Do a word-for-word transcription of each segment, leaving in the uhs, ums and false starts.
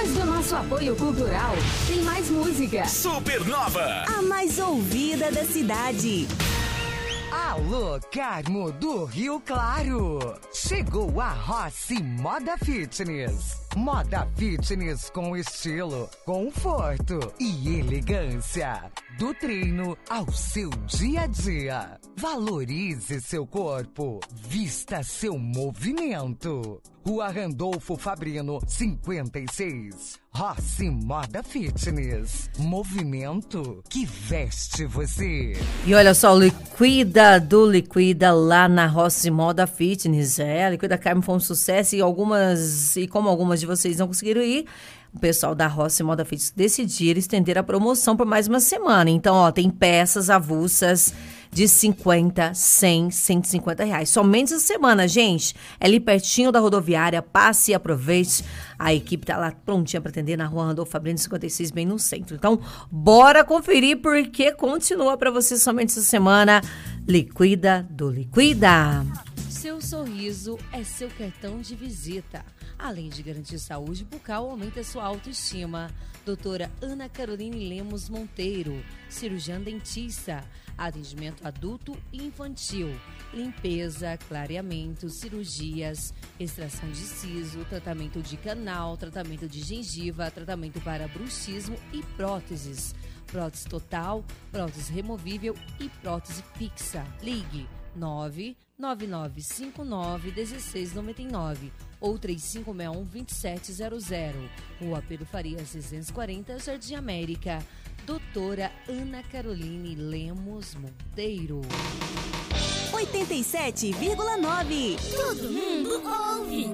Depois do nosso apoio cultural, tem mais música. Supernova, a mais ouvida da cidade. Alô, Carmo do Rio Claro! Chegou a Rossi Moda Fitness. Moda fitness com estilo, conforto e elegância. Do treino ao seu dia a dia. Valorize seu corpo. Vista seu movimento. Rua Randolfo Fabrino, cinquenta e seis. Rossi Moda Fitness. Movimento que veste você. E olha só, o Liquida do Liquida lá na Rossi Moda Fitness. É, a Liquida Carmo foi um sucesso e algumas, e como algumas de vocês não conseguiram ir, o pessoal da Rossi Moda Fitness decidiram estender a promoção por mais uma semana. Então, ó, tem peças avulsas de cinquenta, cem, cento e cinquenta reais. Somente essa semana, gente. É ali pertinho da rodoviária. Passe e aproveite. A equipe tá lá prontinha para atender na Rua Randolfo Fabrino cinquenta e seis, bem no centro. Então, bora conferir porque continua para você somente essa semana. Liquida do Liquida. Seu sorriso é seu cartão de visita. Além de garantir saúde bucal, aumenta sua autoestima. Doutora Ana Caroline Lemos Monteiro, cirurgiã dentista, atendimento adulto e infantil, limpeza, clareamento, cirurgias, extração de siso, tratamento de canal, tratamento de gengiva, tratamento para bruxismo e próteses. Prótese total, prótese removível e prótese fixa. Ligue nove nove nove cinco nove um seis nove nove ou três cinco seis um, dois sete zero zero. Rua Pedro Farias seiscentos e quarenta, Jardim América. Doutora Ana Caroline Lemos Monteiro. oitenta e sete vírgula nove. Todo mundo ouve.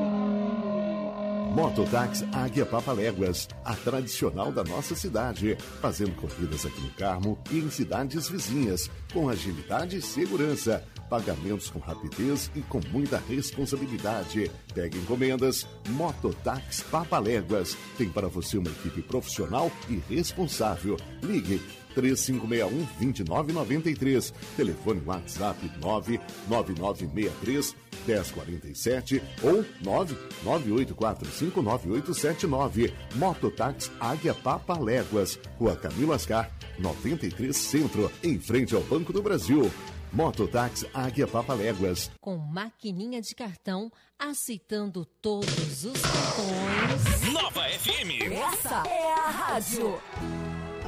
Mototáxi Águia Papaléguas, a tradicional da nossa cidade, fazendo corridas aqui no Carmo e em cidades vizinhas, com agilidade e segurança, pagamentos com rapidez e com muita responsabilidade. Pegue encomendas, Mototáxi Papaléguas, tem para você uma equipe profissional e responsável. Ligue três cinco seis um, dois nove nove três, telefone WhatsApp nove nove nove seis três um zero quatro sete ou nove nove oito quatro cinco nove oito sete nove. Mototáxi Águia Papaléguas, Rua Camilo Ascar, noventa e três Centro, em frente ao Banco do Brasil. Mototáxi Águia Papaléguas. Com maquininha de cartão, aceitando todos os cartões. Nova F M. Essa é a rádio.